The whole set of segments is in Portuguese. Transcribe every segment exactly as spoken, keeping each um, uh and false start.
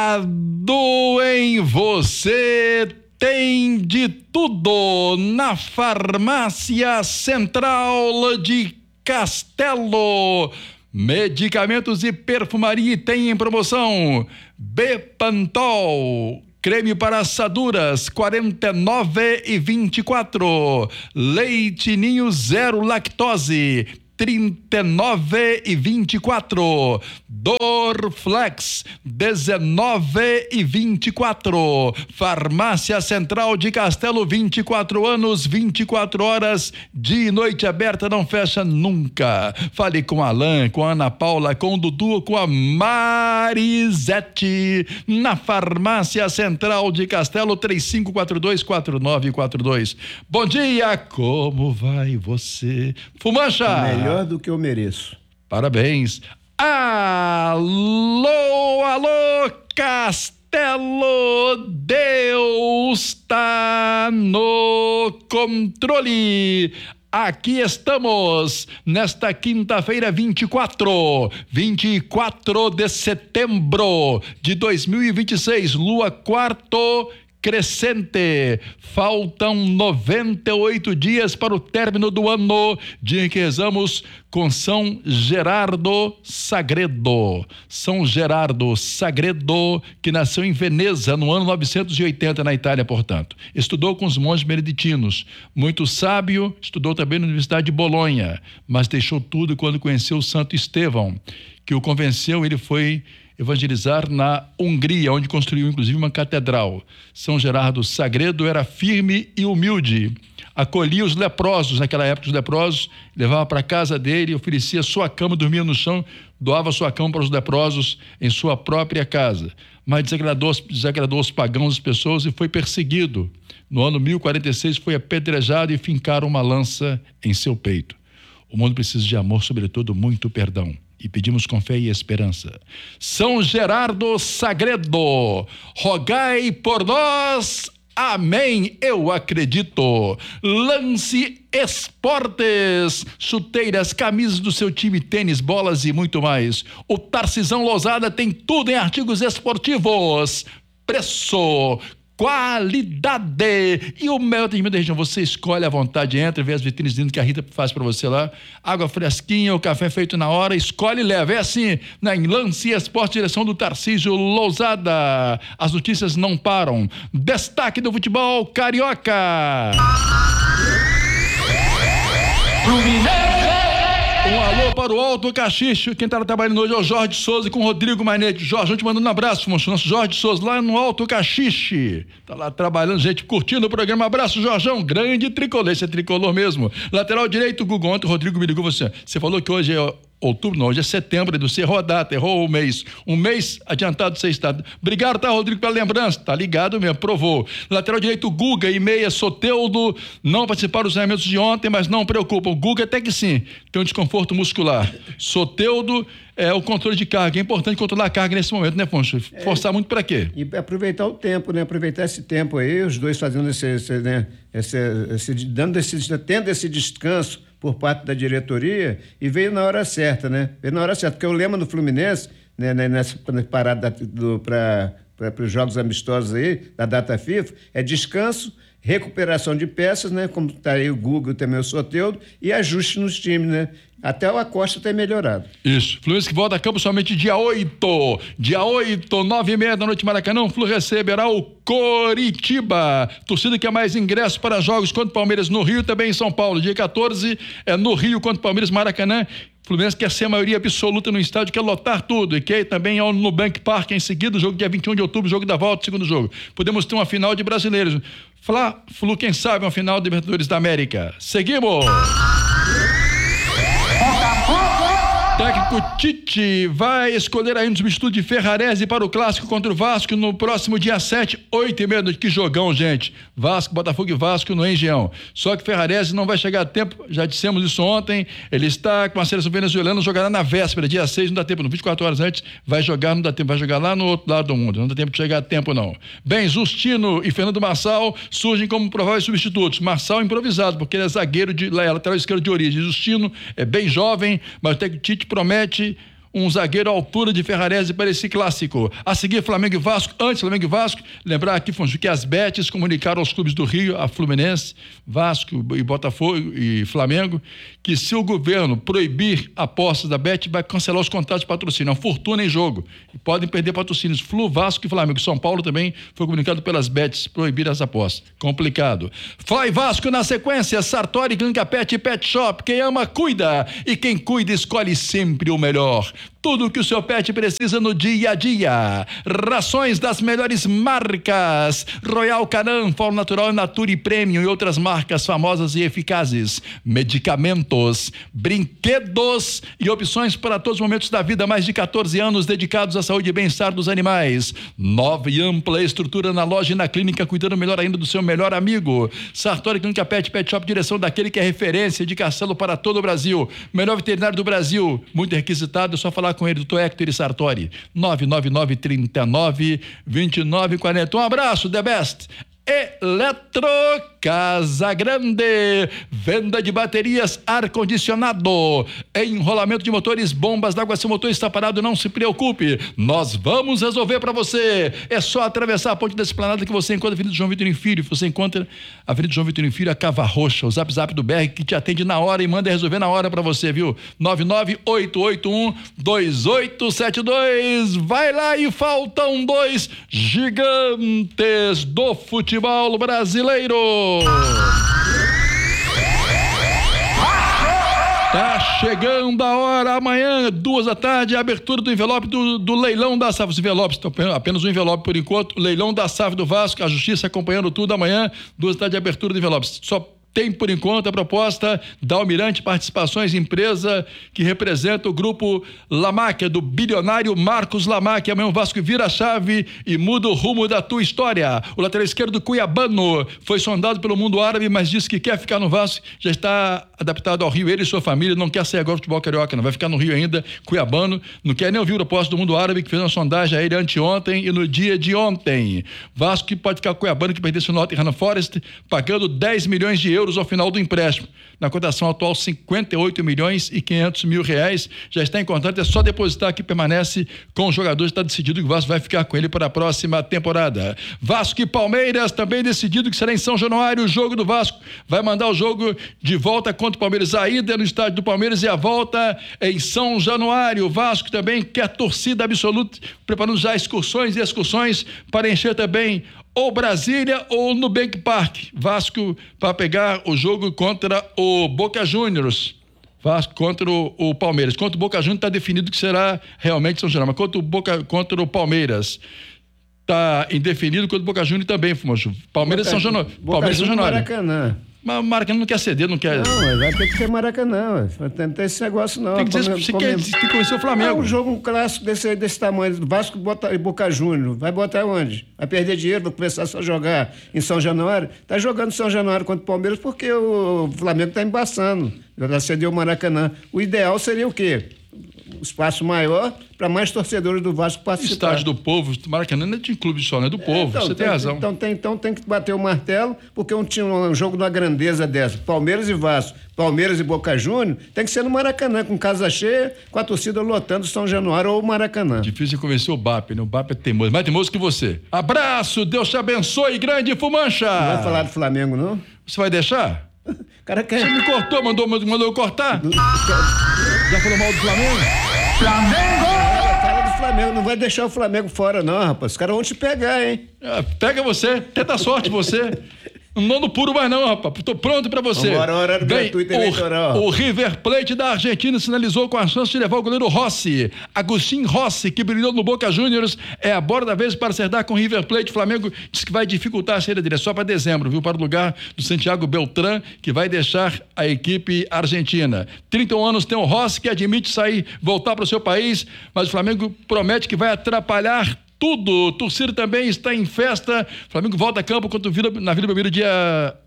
Ligado em você, tem de tudo na Farmácia Central de Castelo. Medicamentos e perfumaria tem em promoção Bepantol, creme para assaduras, quarenta e nove e vinte e quatro. Leite Ninho zero lactose, trinta e nove e vinte e quatro. Dorflex, dezenove e vinte e quatro. Farmácia Central de Castelo, vinte e quatro anos, vinte e quatro horas, dia e noite aberta, não fecha nunca. Fale com a Alain, com a Ana Paula, com o Dudu, com a Marisete, na Farmácia Central de Castelo, três cinco quatro dois, quatro nove quatro dois. Bom dia, como vai você? Fumancha! Melhor do que eu mereço. Parabéns. Alô, alô, Castelo, Deus está no controle. Aqui estamos nesta quinta-feira, vinte e quatro, vinte e quatro de setembro de dois mil e vinte e seis, lua quarto crescente. Faltam noventa e oito dias para o término do ano, dia em que rezamos com São Gerardo Sagredo. São Gerardo Sagredo, que nasceu em Veneza no ano novecentos e oitenta, na Itália, portanto. Estudou com os monges beneditinos. Muito sábio, estudou também na Universidade de Bolonha, mas deixou tudo quando conheceu o Santo Estevão, que o convenceu. Ele foi evangelizar na Hungria, onde construiu inclusive uma catedral. São Gerardo Sagredo era firme e humilde, acolhia os leprosos. Naquela época os leprosos levava para casa dele, oferecia sua cama, dormia no chão, doava sua cama para os leprosos em sua própria casa, mas desagradou, desagradou os pagãos, as pessoas, e foi perseguido. No ano mil e quarenta e seis foi apedrejado e fincaram uma lança em seu peito. O mundo precisa de amor, sobretudo muito perdão, e pedimos com fé e esperança. São Gerardo Sagredo, rogai por nós. Amém, eu acredito. Lance Esportes, chuteiras, camisas do seu time, tênis, bolas e muito mais. O Tarcisão Lousada tem tudo em artigos esportivos. Preço, qualidade e o melhor atendimento da região. Você escolhe à vontade, entra, vê as vitrines lindas que a Rita faz para você lá, água fresquinha, o café feito na hora, escolhe e leva. É assim, na Lance Esporte, direção do Tarcísio Lousada. As notícias não param. Destaque do futebol carioca. Um alô para o Alto Caxixe. Quem está trabalhando hoje é o Jorge Souza com o Rodrigo Mainete. Jorge, te mandando um abraço, nosso Jorge Souza, lá no Alto Caxixe. Está lá trabalhando, gente, curtindo o programa. Abraço, Jorgão, grande tricolor. Esse é tricolor mesmo. Lateral direito, Gugu. Ontem o Rodrigo me ligou, você. Você falou que hoje é outubro, não, hoje é setembro, você errou a data, errou o mês. Um mês adiantado você está. Obrigado, tá, Rodrigo, pela lembrança. Tá ligado mesmo, provou. Lateral direito, Guga, e meia, Soteldo. Não participaram dos treinamentos de ontem, mas não preocupam. Guga até que sim, tem um desconforto muscular. Soteldo, é o controle de carga. É importante controlar a carga nesse momento, né, Foncho? Forçar é, muito para quê? E aproveitar o tempo, né? Aproveitar esse tempo aí, os dois fazendo esse, esse, né? esse, esse dando esse, tendo esse descanso por parte da diretoria, e veio na hora certa, né? Veio na hora certa, porque o lema do Fluminense, né, nessa parada para os jogos amistosos aí, da data FIFA, é descanso, recuperação de peças, né? Como está aí o Google, também o Soteldo, e ajuste nos times, né? Até o Acosta tem melhorado. Isso. Fluminense que volta a campo somente dia oito. Dia oito, nove e meia da noite, Maracanã. O Flu receberá o Coritiba. Torcida que é mais ingresso para jogos contra o Palmeiras no Rio, também em São Paulo. Dia quatorze é no Rio contra o Palmeiras, Maracanã. Fluminense quer ser a maioria absoluta no estádio, quer lotar tudo, e quer também ao Nubank Park em seguida, o jogo dia vinte e um de outubro, jogo da volta, segundo jogo. Podemos ter uma final de brasileiros. Flá, Flu, quem sabe uma final de Libertadores da América. Seguimos! Técnico Tite vai escolher ainda um substituto de Ferrarese para o clássico contra o Vasco no próximo dia sete, oito e meia da noite. Que jogão, gente. Vasco, Botafogo e Vasco no Engenhão. Só que Ferrarese não vai chegar a tempo, já dissemos isso ontem, ele está com a seleção venezuelana, jogará na véspera, dia seis, não dá tempo, não, vinte e quatro horas antes, vai jogar, não dá tempo, vai jogar lá no outro lado do mundo, não dá tempo de chegar a tempo, não. Bem, Justino e Fernando Marçal surgem como prováveis substitutos. Marçal improvisado, porque ele é zagueiro de lateral esquerdo de origem. Justino é bem jovem, mas o técnico Tite promete um zagueiro à altura de Ferrarese para esse clássico. A seguir, Flamengo e Vasco. Antes, Flamengo e Vasco, lembrar aqui, Fonju, que as betes comunicaram aos clubes do Rio, a Fluminense, Vasco e Botafogo e Flamengo, que se o governo proibir apostas da bet, vai cancelar os contratos de patrocínio. É uma fortuna em jogo. E podem perder patrocínios. Flu, Vasco e Flamengo. São Paulo também foi comunicado pelas bets proibir as apostas. Complicado. Fly Vasco na sequência. Sartori, Clínica Pet e Pet Shop. Quem ama, cuida. E quem cuida, escolhe sempre o melhor. Tudo o que o seu pet precisa no dia a dia. Rações das melhores marcas. Royal Canin, Fórmula Natural, Nature Premium e outras marcas famosas e eficazes. Medicamentos, brinquedos e opções para todos os momentos da vida. Mais de quatorze anos dedicados à saúde e bem-estar dos animais. Nova e ampla estrutura na loja e na clínica, cuidando melhor ainda do seu melhor amigo. Sartori Clínica Pet Pet Shop, direção daquele que é referência de Castelo para todo o Brasil. Melhor veterinário do Brasil. Muito requisitado, é só falar com ele, doutor Hector Sartori, nove nove nove, trinta e nove, vinte e nove quarenta. Um abraço, The Best. Eletro Casa Grande, venda de baterias, ar-condicionado, enrolamento de motores, bombas d'água. Se o motor está parado, não se preocupe, nós vamos resolver para você. É só atravessar a ponte da Esplanada que você encontra a Avenida João Vitorino Filho. Você encontra a Avenida João Vitorino Filho, a Cava Roxa, o Zap Zap do B R, que te atende na hora e manda resolver na hora para você, viu? nove nove oito oito um, dois oito sete dois. Vai lá e faltam dois gigantes do futebol brasileiro. Tá chegando a hora, amanhã, duas da tarde, a abertura do envelope do, do leilão da S A F. Os envelopes, apenas um envelope por enquanto, leilão da S A F do Vasco, a Justiça acompanhando tudo amanhã, duas da tarde, a abertura do envelopes. Só tem, por enquanto, a proposta da Almirante Participações, empresa que representa o grupo Lamáquia, do bilionário Marcos Lamáquia. Amanhã o Vasco vira a chave e muda o rumo da tua história. O lateral esquerdo cuiabano foi sondado pelo mundo árabe, mas disse que quer ficar no Vasco, já está adaptado ao Rio, ele e sua família, não quer sair agora do futebol carioca, não vai ficar no Rio ainda, cuiabano, não quer nem ouvir o proposta do mundo árabe, que fez uma sondagem a ele anteontem e no dia de ontem. Vasco que pode ficar cuiabano, que perdeu o Nottingham Forest, pagando dez milhões de euros ao final do empréstimo. Na cotação atual, cinquenta e oito milhões e quinhentos mil reais. Já está em contrato, é só depositar que permanece com o jogador. Está decidido que o Vasco vai ficar com ele para a próxima temporada. Vasco e Palmeiras, também decidido que será em São Januário o jogo do Vasco. Vai mandar o jogo de volta contra o Palmeiras. A ida no estádio do Palmeiras e a volta em São Januário. O Vasco também quer torcida absoluta, preparando já excursões e excursões para encher também ou Brasília ou no Nubank Park. Vasco para pegar o jogo contra o Boca Juniors. Vasco contra o, o Palmeiras. Contra o Boca Juniors está definido que será realmente São Januário. Mas contra o, Boca, contra o Palmeiras está indefinido, contra o Boca Juniors também, Fumocho. Palmeiras e São Januário. Palmeiras e São Januário. Maracanã. Mas o Maracanã não quer ceder, não quer... Não, vai ter que ser Maracanã, não tem esse negócio não. Tem que, dizer, você quer, tem que conhecer o Flamengo. É um jogo um clássico desse, desse tamanho, do Vasco bota, e Boca Juniors, vai botar onde? Vai perder dinheiro, vai começar só a jogar em São Januário? Tá jogando São Januário contra o Palmeiras porque o Flamengo tá embaçando, já cedeu o Maracanã. O ideal seria o quê? Um espaço maior para mais torcedores do Vasco participar. Estádio do Povo, Maracanã não é de clube só, não é do povo, é, então, você tem, tem razão. Então tem, então tem que bater o martelo, porque um, um jogo de uma grandeza dessa, Palmeiras e Vasco, Palmeiras e Boca Juniors, tem que ser no Maracanã, com casa cheia, com a torcida lotando São Januário ou Maracanã. Difícil convencer o B A P, né? O B A P é teimoso, mais teimoso que você. Abraço, Deus te abençoe, grande Fumancha! Não vai falar do Flamengo, não? Você vai deixar? Cara quer... Você me cortou, mandou, mandou eu cortar? Do... Já falou mal do Flamengo? Flamengo! Fala do Flamengo, não vai deixar o Flamengo fora não, rapaz. Os caras vão te pegar, hein? É, pega você, tenta sorte você. Não no puro mais não, rapaz. Tô pronto pra você. Agora horário Bem, gratuito eleitoral. O, o River Plate da Argentina sinalizou com a chance de levar o goleiro Rossi. Agustín Rossi, que brilhou no Boca Juniors, é a bola da vez para acertar com o River Plate. O Flamengo diz que vai dificultar a saída dele. É só para dezembro, viu? Para o lugar do Santiago Beltrán, que vai deixar a equipe argentina. trinta e um anos tem o Rossi, que admite sair, voltar para o seu país, mas o Flamengo promete que vai atrapalhar tudo. Torcida também está em festa. Flamengo volta a campo contra o Vila, na Vila Belmiro dia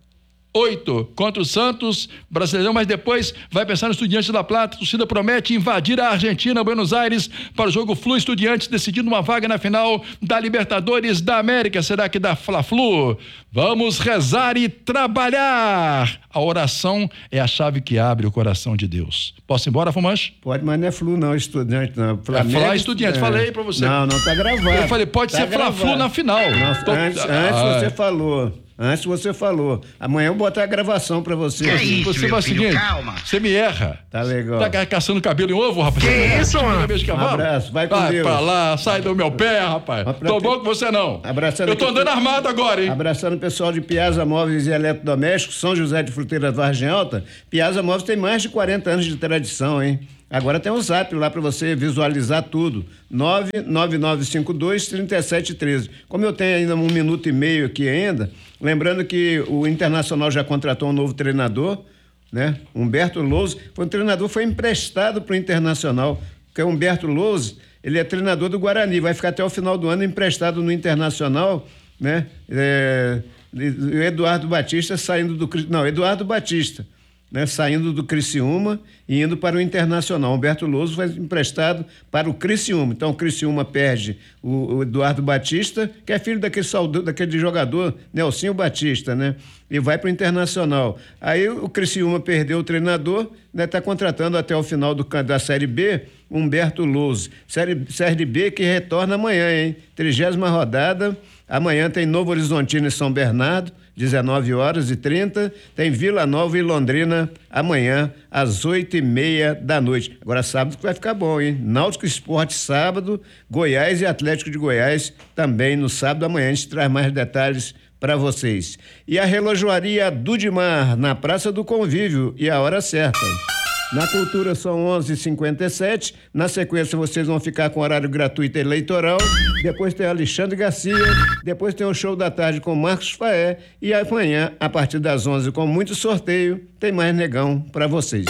oito contra o Santos, Brasileirão, mas depois vai pensar no Estudiantes de La Plata. A torcida promete invadir a Argentina, Buenos Aires, para o jogo Flu Estudiantes, decidindo uma vaga na final da Libertadores da América. Será que dá Fla-Flu? Vamos rezar e trabalhar. A oração é a chave que abre o coração de Deus. Posso ir embora, Fumancho? Pode, mas não é Flu não, Estudante não. Flamengo, é Fla Estudiantes, é. Falei pra você. Não, não tá gravado. Eu falei, pode tá ser Fla-Flu na final. Não, Tô... Antes, antes ah, você falou. Antes você falou. Amanhã eu vou botar a gravação pra você. Que isso, você vai o seguinte, calma. Você me erra. Tá legal. Tá caçando cabelo em ovo, rapaz? Que isso, mano? Um abraço, vai com vai Deus. Vai pra lá, sai do meu pé, rapaz. Tô bom com você não. Abraçando eu tô andando aqui, armado agora, hein? Abraçando o pessoal de Piazza Móveis e Eletrodomésticos, São José de Fruteira, Vargem Alta. Piazza Móveis tem mais de quarenta anos de tradição, hein? Agora tem um zap lá para você visualizar tudo. nove nove nove cinco dois, três sete um três. Como eu tenho ainda um minuto e meio aqui ainda, lembrando que o Internacional já contratou um novo treinador, né? Humberto Lousa. Foi um treinador, foi emprestado para o Internacional, porque o Humberto Lousa, ele é treinador do Guarani, vai ficar até o final do ano emprestado no Internacional, né? É, Eduardo Batista saindo do... Não, Eduardo Batista. Né, saindo do Criciúma e indo para o Internacional. Humberto Lousa foi emprestado para o Criciúma. Então o Criciúma perde o, o Eduardo Batista, que é filho daquele, saudo, daquele jogador, Nelsinho Batista, né? E vai para o Internacional. Aí o Criciúma perdeu o treinador, né? Está contratando até o final do, da Série B Humberto Lousa. Série, série B que retorna amanhã, hein? Trigésima rodada. Amanhã tem Novo Horizontino e São Bernardo, dezenove horas e trinta. Tem Vila Nova e Londrina amanhã, às oito e meia da noite. Agora sábado que vai ficar bom, hein? Náutico Esporte sábado, Goiás e Atlético de Goiás também no sábado. Amanhã a gente traz mais detalhes para vocês. E a relojoaria Dudimar, na Praça do Convívio, e a hora certa. Na Cultura são onze e cinquenta e sete. Na sequência vocês vão ficar com horário gratuito eleitoral. Depois tem Alexandre Garcia. Depois tem o show da tarde com Marcos Faé. E amanhã, a partir das onze, com muito sorteio, tem mais negão para vocês.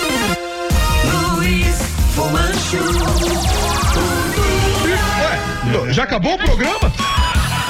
Luiz Fumanchu. Ué, já acabou o programa?